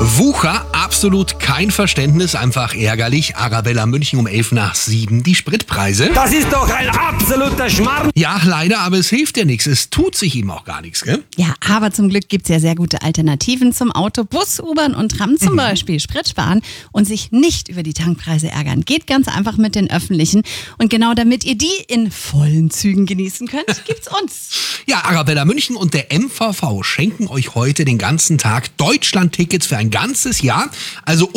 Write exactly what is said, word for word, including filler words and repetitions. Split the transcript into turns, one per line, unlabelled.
Wucher, absolut kein Verständnis, einfach ärgerlich. Arabella München um elf nach sieben, die Spritpreise.
Das ist doch ein absoluter Schmarrn.
Ja, leider, aber es hilft ja nichts. Es tut sich ihm auch gar nichts, gell?
Ja, aber zum Glück gibt's ja sehr gute Alternativen zum Auto. Bus, U-Bahn und Tram zum Beispiel. Sprit sparen und sich nicht über die Tankpreise ärgern. Geht ganz einfach mit den Öffentlichen. Und genau damit ihr die in vollen Zügen genießen könnt, gibt's uns.
Ja, Arabella München und der M V V schenken euch heute den ganzen Tag Deutschland-Tickets für ein ganzes Jahr. Also